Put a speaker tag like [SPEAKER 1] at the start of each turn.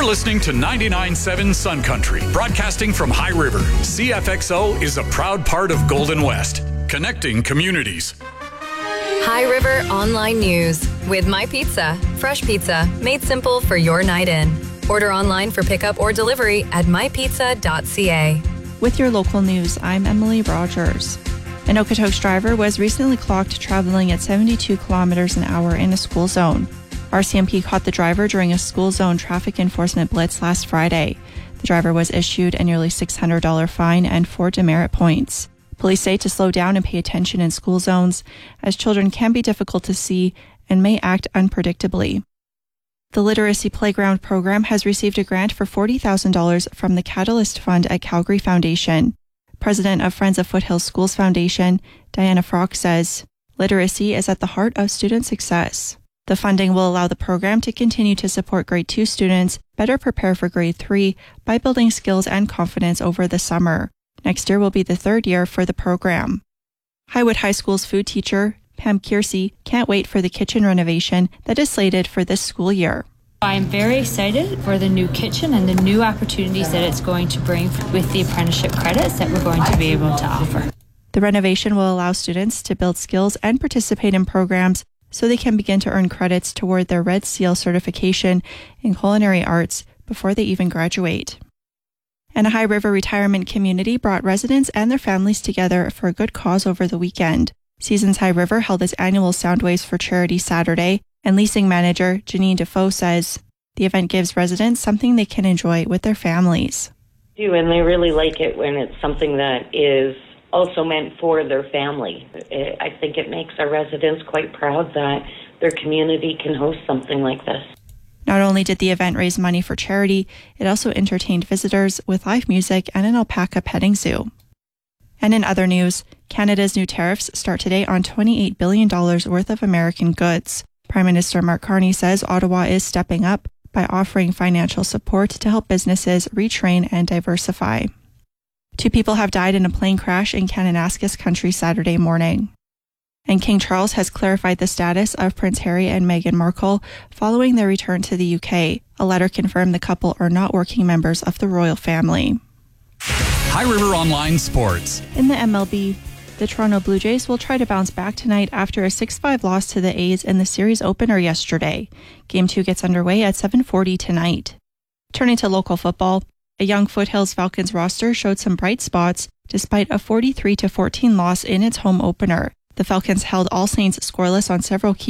[SPEAKER 1] You're listening to 99.7 Sun Country, broadcasting from High River. CFXO is a proud part of Golden West, connecting communities.
[SPEAKER 2] High River Online News with My Pizza. Fresh pizza made simple for your night in. Order online for pickup or delivery at mypizza.ca.
[SPEAKER 3] With your local news, I'm Emily Rogers. An Okotoks driver was recently clocked traveling at 72 kilometers an hour in a school zone. RCMP caught the driver during a school zone traffic enforcement blitz last Friday. The driver was issued a nearly $600 fine and 4 demerit points. Police say to slow down and pay attention in school zones, as children can be difficult to see and may act unpredictably. The Literacy Playground program has received a grant for $40,000 from the Catalyst Fund at Calgary Foundation. President of Friends of Foothills Schools Foundation, Diana Frock, says, literacy is at the heart of student success. The funding will allow the program to continue to support grade 2 students better prepare for grade 3 by building skills and confidence over the summer. Next year will be the 3rd year for the program. Highwood High School's food teacher, Pam Kiersey, can't wait for the kitchen renovation that is slated for this school year.
[SPEAKER 4] I'm very excited for the new kitchen and the new opportunities that it's going to bring with the apprenticeship credits that we're going to be able to offer.
[SPEAKER 3] The renovation will allow students to build skills and participate in programs so they can begin to earn credits toward their Red Seal certification in culinary arts before they even graduate. And a High River retirement community brought residents and their families together for a good cause over the weekend. Seasons High River held its annual Soundwaves for Charity Saturday, and leasing manager Janine Defoe says the event gives residents something they can enjoy with their families.
[SPEAKER 5] And they really like it when it's something that is also meant for their family. I think it makes our residents quite proud that their community can host something like this.
[SPEAKER 3] Not only did the event raise money for charity, it also entertained visitors with live music and an alpaca petting zoo. And in other news, Canada's new tariffs start today on $28 billion worth of American goods. Prime Minister Mark Carney says Ottawa is stepping up by offering financial support to help businesses retrain and diversify. 2 people have died in a plane crash in Kananaskis Country Saturday morning. And King Charles has clarified the status of Prince Harry and Meghan Markle following their return to the UK. A letter confirmed the couple are not working members of the royal family.
[SPEAKER 1] High River Online Sports.
[SPEAKER 3] In the MLB, the Toronto Blue Jays will try to bounce back tonight after a 6-5 loss to the A's in the series opener yesterday. Game 2 gets underway at 7:40 tonight. Turning to local football, a young Foothills Falcons roster showed some bright spots despite a 43-14 loss in its home opener. The Falcons held All Saints scoreless on several key